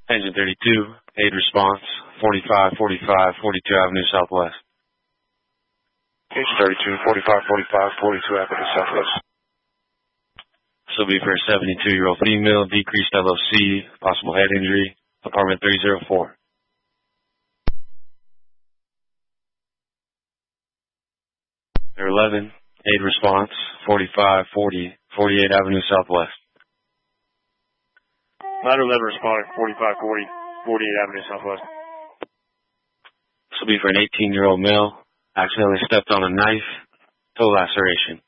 Engine 32, aid response, 4545, 42 Avenue Southwest. Engine 32, 4545, 42 Avenue Southwest. This will be for a 72-year-old female, decreased LOC, possible head injury, apartment 304. There 11, aid response, 4540, 48 Avenue Southwest. Ladder 11 responding, 4540, 48 Avenue Southwest. This will be for an 18-year-old male, accidentally stepped on a knife, toe laceration.